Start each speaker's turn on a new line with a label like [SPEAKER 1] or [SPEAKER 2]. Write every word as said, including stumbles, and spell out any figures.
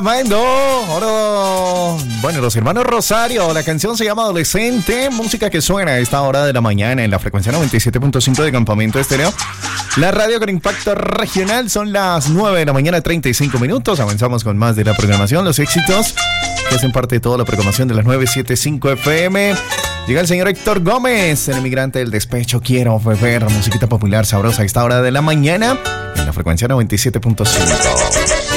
[SPEAKER 1] Mando, oro. Bueno, los hermanos Rosario, la canción se llama Adolescente, música que suena a esta hora de la mañana en la frecuencia noventa y siete punto cinco de Campamento Estéreo. La radio con impacto regional, son las nueve de la mañana, treinta y cinco minutos. Avanzamos con más de la programación, los éxitos que hacen parte de toda la programación de las novecientos setenta y cinco F M. Llega el señor Héctor Gómez, el emigrante del despecho. Quiero beber musiquita popular sabrosa a esta hora de la mañana en la frecuencia noventa y siete punto cinco.